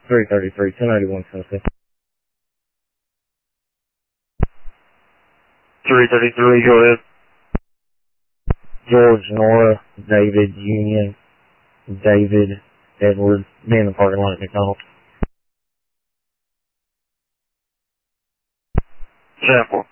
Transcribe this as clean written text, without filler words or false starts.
333, 1081 Tennessee. 333, go ahead. George, Nora, David, Union, David, Edward, me in the parking lot at McDonald's. Sample.